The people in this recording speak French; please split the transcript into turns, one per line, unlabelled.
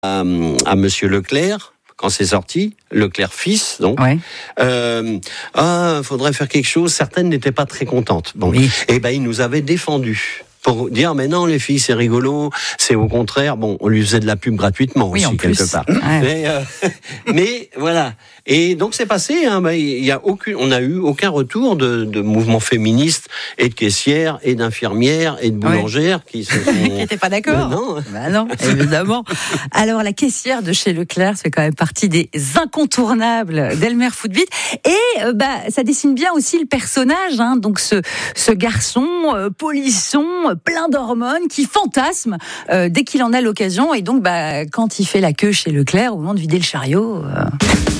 à Monsieur Leclerc. Quand c'est sorti, Leclerc fils, donc,
Ouais.
faudrait faire quelque chose. Certaines n'étaient pas très contentes. Bon,
Oui.
et ben il nous avait défendus pour dire mais non les filles c'est rigolo, c'est au contraire. Bon, on lui faisait de la pub gratuitement
Oui,
aussi
en plus.
quelque part.
Ouais.
Mais voilà. Et donc c'est passé. Hein, on n'a eu aucun retour de mouvement féministe et de caissières et d'infirmières et de boulangères qui se sont.
Qui n'étaient pas d'accord.
Non.
Bah non, évidemment. Alors, la caissière de chez Leclerc, c'est quand même partie des incontournables d'Elmer Footbeat. Et ça dessine bien aussi le personnage. Hein, donc, ce garçon polisson, plein d'hormones, qui fantasme dès qu'il en a l'occasion. Et donc, quand il fait la queue chez Leclerc, au moment de vider le chariot...